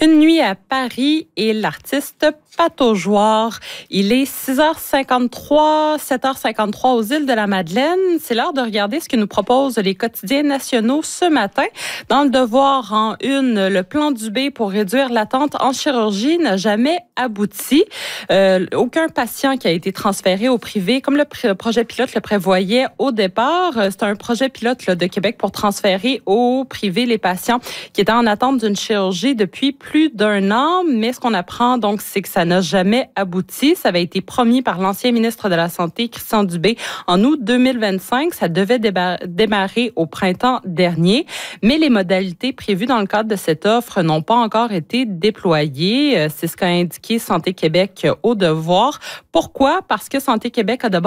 Une nuit à Paris et l'artiste pataugeoire. Il est 6h53, 7h53 aux îles de la Madeleine. C'est l'heure de regarder ce que nous proposent les quotidiens nationaux ce matin. Dans le Devoir en une, le plan Dubé pour réduire l'attente en chirurgie n'a jamais abouti. Aucun patient qui a été transféré au privé, comme le projet pilote le prévoyait au départ. C'est un projet pilote de Québec pour transférer au privé les patients qui étaient en attente d'une chirurgie depuis plus d'1 an. Mais ce qu'on apprend, donc, c'est que ça n'a jamais abouti. Ça avait été promis par l'ancien ministre de la Santé, Christian Dubé, en août 2025. Ça devait démarrer au printemps dernier. Mais les modalités prévues dans le cadre de cette offre n'ont pas encore été déployées. C'est ce qu'a indiqué Santé Québec au Devoir. Pourquoi? Parce que Santé Québec a d'abord